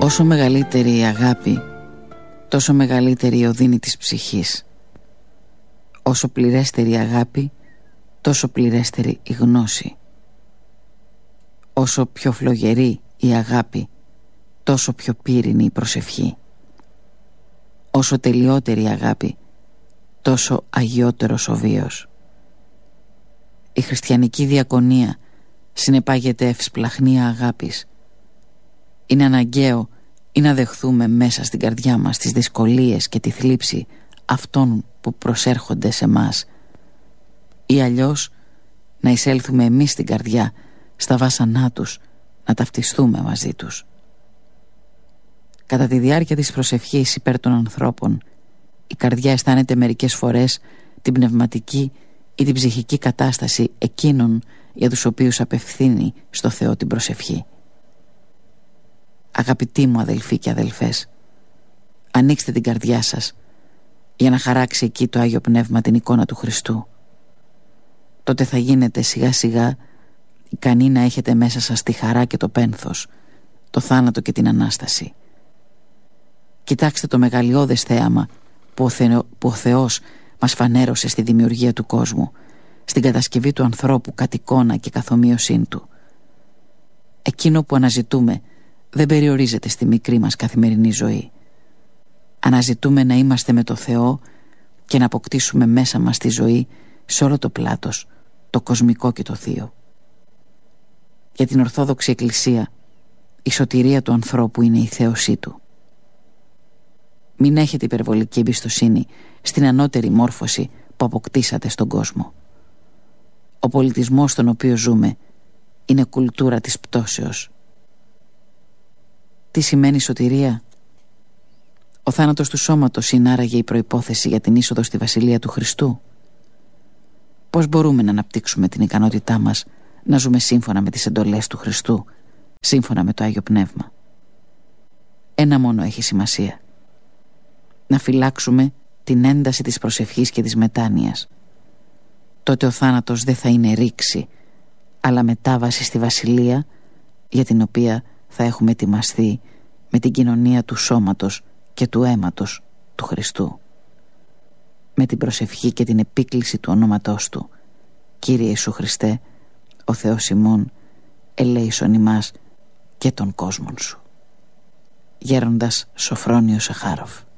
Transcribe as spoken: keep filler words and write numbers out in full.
Όσο μεγαλύτερη η αγάπη, τόσο μεγαλύτερη η οδύνη της ψυχής. Όσο πληρέστερη η αγάπη, τόσο πληρέστερη η γνώση. Όσο πιο φλογερή η αγάπη, τόσο πιο πύρινη η προσευχή. Όσο τελειότερη η αγάπη, τόσο αγιότερος ο βίος. Η χριστιανική διακονία συνεπάγεται ευσπλαχνία αγάπης. Είναι αναγκαίο ή να δεχθούμε μέσα στην καρδιά μας τις δυσκολίες και τη θλίψη αυτών που προσέρχονται σε μας, ή αλλιώς να εισέλθουμε εμείς στην καρδιά, στα βάσανά τους, να ταυτιστούμε μαζί τους. Κατά τη διάρκεια της προσευχής υπέρ των ανθρώπων, η καρδιά αισθάνεται μερικές φορές την πνευματική ή την ψυχική κατάσταση εκείνων για τους οποίους απευθύνει στο Θεό την προσευχή. Αγαπητοί μου αδελφοί και αδελφές, ανοίξτε την καρδιά σας για να χαράξει εκεί το Άγιο Πνεύμα την εικόνα του Χριστού. Τότε θα γίνετε σιγά σιγά ικανοί να έχετε μέσα σας τη χαρά και το πένθος, το θάνατο και την Ανάσταση. Κοιτάξτε το μεγαλειώδες θέαμα που ο, Θεό, που ο Θεός μας φανέρωσε στη δημιουργία του κόσμου, στην κατασκευή του ανθρώπου κατ' εικόνα και καθομοίωσήν του. Εκείνο που αναζητούμε δεν περιορίζεται στη μικρή μας καθημερινή ζωή. Αναζητούμε να είμαστε με το Θεό και να αποκτήσουμε μέσα μας τη ζωή σε όλο το πλάτος, το κοσμικό και το θείο. Για την Ορθόδοξη Εκκλησία, η σωτηρία του ανθρώπου είναι η θέωσή του. Μην έχετε υπερβολική εμπιστοσύνη στην ανώτερη μόρφωση που αποκτήσατε στον κόσμο. Ο πολιτισμός στον οποίο ζούμε είναι κουλτούρα της πτώσεως. Τι σημαίνει σωτηρία? Ο θάνατος του σώματος είναι άραγε η προϋπόθεση για την είσοδο στη Βασιλεία του Χριστού. Πώς μπορούμε να αναπτύξουμε την ικανότητά μας να ζούμε σύμφωνα με τις εντολές του Χριστού, σύμφωνα με το Άγιο Πνεύμα? Ένα μόνο έχει σημασία: να φυλάξουμε την ένταση της προσευχής και της μετάνοιας. Τότε ο θάνατος δεν θα είναι ρήξη, αλλά μετάβαση στη Βασιλεία, για την οποία θα έχουμε ετοιμαστεί με την κοινωνία του σώματος και του αίματος του Χριστού. Με την προσευχή και την επίκληση του ονόματός Του: Κύριε Ιησού Χριστέ, ο Θεός ημών, ελέησον ημάς και των κόσμων Σου. Γέροντας Σοφρόνιος Αχάροφ.